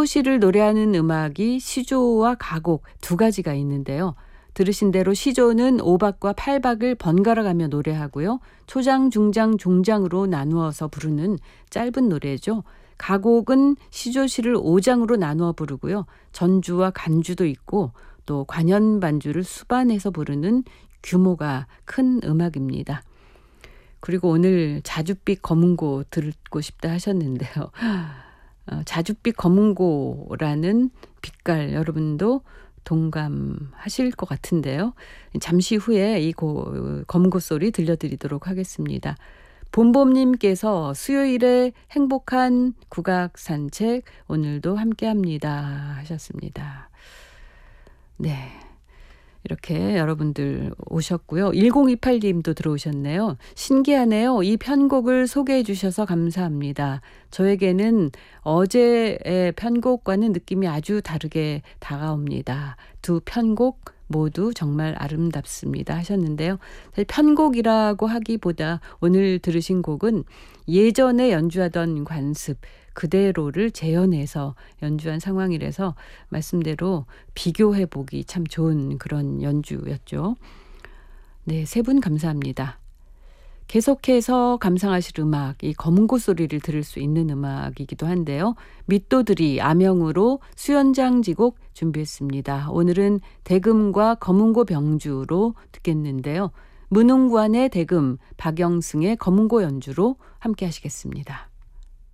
시조시를 노래하는 음악이 시조와 가곡 두 가지가 있는데요. 들으신 대로 시조는 5박과 8박을 번갈아 가며 노래하고요. 초장, 중장, 종장으로 나누어서 부르는 짧은 노래죠. 가곡은 시조시를 5장으로 나누어 부르고요. 전주와 간주도 있고 또 관현 반주를 수반해서 부르는 규모가 큰 음악입니다. 그리고 오늘 자줏빛 검은고 듣고 싶다 하셨는데요. 자줏빛 검은고라는 빛깔 여러분도 동감하실 것 같은데요. 잠시 후에 이 검은고 소리 들려드리도록 하겠습니다. 봄봄님께서 수요일에 행복한 국악 산책 오늘도 함께합니다 하셨습니다. 네. 이렇게 여러분들 오셨고요. 1028님도 들어오셨네요. 신기하네요. 이 편곡을 소개해 주셔서 감사합니다. 저에게는 어제의 편곡과는 느낌이 아주 다르게 다가옵니다. 두 편곡 모두 정말 아름답습니다 하셨는데요. 사실 편곡이라고 하기보다 오늘 들으신 곡은 예전에 연주하던 관습 그대로를 재현해서 연주한 상황이라서 말씀대로 비교해보기 참 좋은 그런 연주였죠. 네, 세 분 감사합니다. 계속해서 감상하실 음악, 이 검은고 소리를 들을 수 있는 음악이기도 한데요. 밑도들이 암영으로 수연장지곡 준비했습니다. 오늘은 대금과 검은고 병주로 듣겠는데요. 문흥관의 대금, 박영승의 검은고 연주로 함께 하시겠습니다.